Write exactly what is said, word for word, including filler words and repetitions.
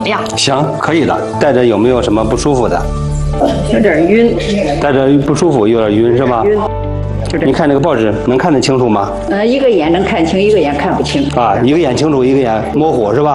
呀， 行，可以的。戴着有没有什么不舒服的？ 有点晕。 戴着不舒服，有点晕是吧？ 晕。就这。 你看这个报纸能看得清楚吗？ 呃，一个眼能看清，一个眼看不清。 啊，一个眼清楚，一个眼模糊是吧？